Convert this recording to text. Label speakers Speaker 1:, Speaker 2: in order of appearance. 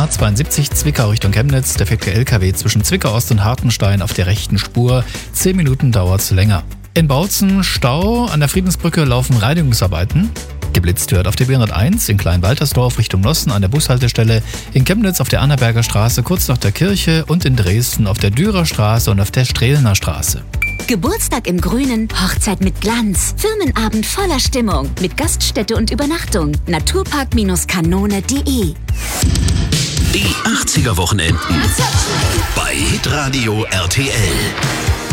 Speaker 1: A72 Zwickau Richtung Chemnitz. Defekter LKW zwischen Zwickau Ost und Hartenstein auf der rechten Spur. 10 Minuten dauert's länger. In Bautzen Stau. An der Friedensbrücke laufen Reinigungsarbeiten. Geblitzt wird auf der B101 in Kleinwaltersdorf Richtung Nossen an der Bushaltestelle, in Chemnitz auf der Annaberger Straße kurz nach der Kirche und in Dresden auf der Dürer Straße und auf der Strehlener Straße.
Speaker 2: Geburtstag im Grünen, Hochzeit mit Glanz, Firmenabend voller Stimmung, mit Gaststätte und Übernachtung. Naturpark-kanone.de.
Speaker 3: Die 80er Wochenenden bei Hitradio RTL.